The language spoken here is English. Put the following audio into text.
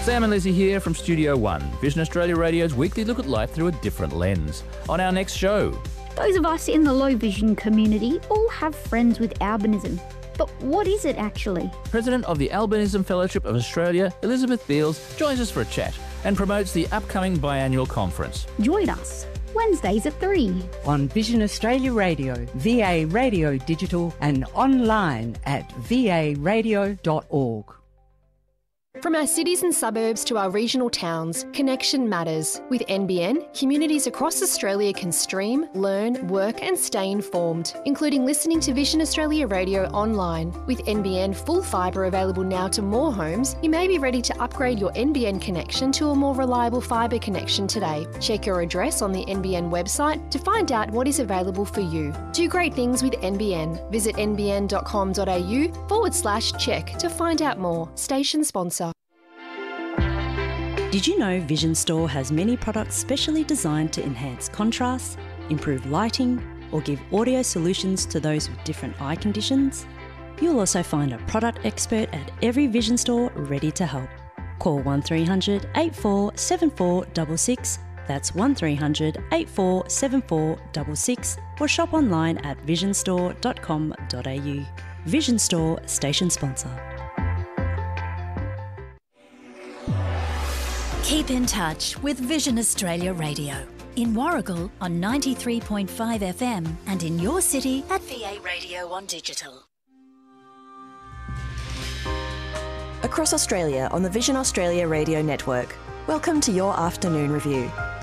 Sam and Lizzie here from Studio One, Vision Australia Radio's weekly look at life through a different lens. On our next show... Those of us in the low vision community all have friends with albinism. But what is it actually? President of the Albinism Fellowship of Australia, Elizabeth Beales, joins us for a chat and promotes the upcoming biannual conference. Join us Wednesdays at 3 on Vision Australia Radio, VA Radio Digital and online at varadio.org. From our cities and suburbs to our regional towns, connection matters. With NBN, communities across Australia can stream, learn, work and stay informed, including listening to Vision Australia Radio online. With NBN full fibre available now to more homes, you may be ready to upgrade your NBN connection to a more reliable fibre connection today. Check your address on the NBN website to find out what is available for you. Do great things with NBN. Visit nbn.com.au/check to find out more. Station sponsor. Did you know Vision Store has many products specially designed to enhance contrast, improve lighting, or give audio solutions to those with different eye conditions? You'll also find a product expert at every Vision Store ready to help. Call 1300 847466, that's 1300 847466, or shop online at visionstore.com.au. Vision Store, station sponsor. Keep in touch with Vision Australia Radio. In Warragul on 93.5 FM and in your city at VA Radio on digital. Across Australia on the Vision Australia Radio Network. Welcome to your afternoon review.